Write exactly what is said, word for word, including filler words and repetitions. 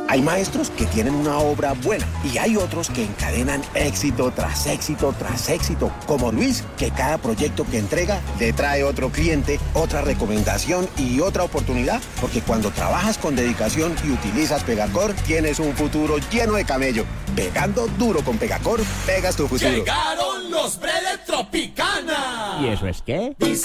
Hay maestros que tienen una obra buena y hay otros que encadenan éxito tras éxito tras éxito, como Luis, que cada proyecto que entrega le trae otro cliente, otra recomendación y otra oportunidad, porque cuando trabajas con dedicación y utilizas Pegacor, tienes un futuro lleno de camello. Pegando duro con Pegacor, pegas tu futuro. ¡Llegaron los Bredes Tropicana! ¿Y eso es qué? Dice